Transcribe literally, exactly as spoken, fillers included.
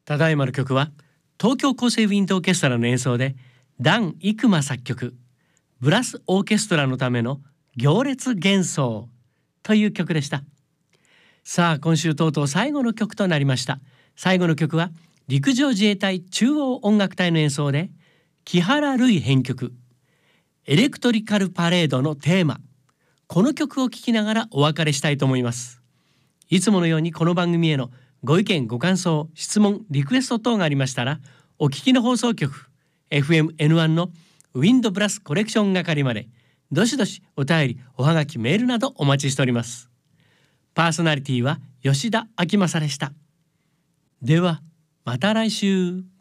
ただいまの曲は東京厚生ウィンドオーケストラの演奏でダン・イクマ作曲、ブラスオーケストラのための行列幻想という曲でした。さあ、今週とうとう最後の曲となりました。最後の曲は陸上自衛隊中央音楽隊の演奏で木原類編曲、エレクトリカルパレードのテーマ、この曲を聴きながらお別れしたいと思います。いつものようにこの番組へのご意見ご感想質問リクエスト等がありましたら、お聞きの放送局 エフエムエヌワン のウィンドブラスコレクション係までどしどしお便りおはがきメールなどお待ちしております。パーソナリティは吉田明正でした。ではまた来週。